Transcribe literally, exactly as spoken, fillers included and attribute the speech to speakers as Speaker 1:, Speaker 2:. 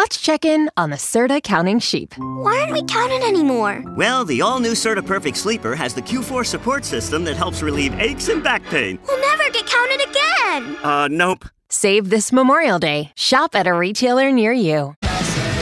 Speaker 1: Let's check in on the Serta Counting Sheep.
Speaker 2: Why aren't we counted anymore?
Speaker 3: Well, the all-new Serta Perfect Sleeper has the Q four support system that helps relieve aches and back pain.
Speaker 2: We'll never get counted again.
Speaker 3: Uh, nope.
Speaker 1: Save this Memorial Day. Shop at a retailer near you.